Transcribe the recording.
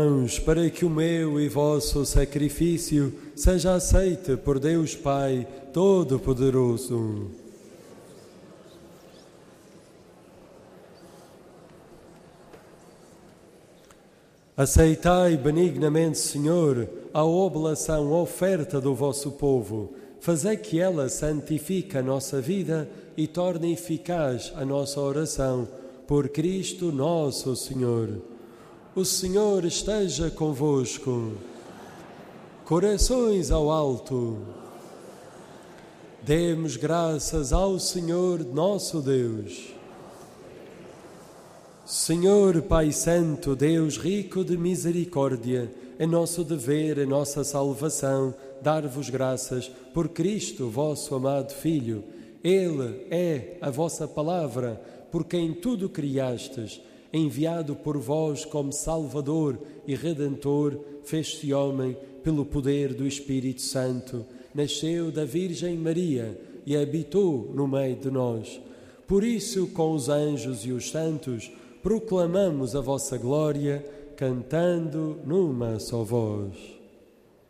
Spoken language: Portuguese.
Para que o meu e vosso sacrifício seja aceite por Deus Pai Todo-Poderoso. Aceitai benignamente, Senhor, a oblação oferta do vosso povo. Fazei que ela santifique a nossa vida e torne eficaz a nossa oração. Por Cristo nosso Senhor. O Senhor esteja convosco. Corações ao alto. Demos graças ao Senhor nosso Deus. Senhor Pai Santo, Deus rico de misericórdia, é nosso dever, é nossa salvação, dar-vos graças por Cristo, vosso amado Filho. Ele é a vossa palavra, por quem tudo criastes, enviado por vós como Salvador e Redentor, fez-se homem pelo poder do Espírito Santo, nasceu da Virgem Maria e habitou no meio de nós. Por isso, com os anjos e os santos, proclamamos a vossa glória, cantando numa só voz.